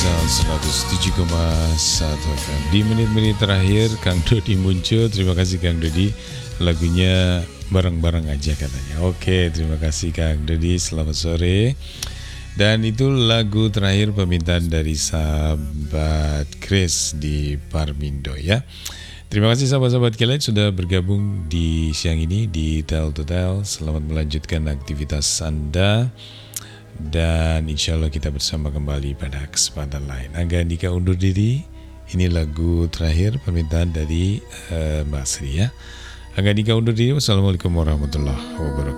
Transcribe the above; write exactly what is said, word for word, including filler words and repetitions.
Rizal seratus tujuh koma satu F M. Di menit-menit terakhir Kang Dodi muncul. Terima kasih Kang Dodi. Lagunya bareng-bareng aja katanya. Oke, terima kasih Kang Dodi. Selamat sore. Dan itu lagu terakhir permintaan dari sahabat Chris di Parmindo ya. Terima kasih sahabat-sahabat kalian sudah bergabung di siang ini di Tel to Tel. Selamat melanjutkan aktivitas Anda. Dan insya Allah kita bersama kembali pada kesempatan lain. Angga Andika undur diri. Ini lagu terakhir permintaan dari uh, Mbak Sri ya. Angga Andika undur diri. Wassalamualaikum warahmatullahi wabarakatuh.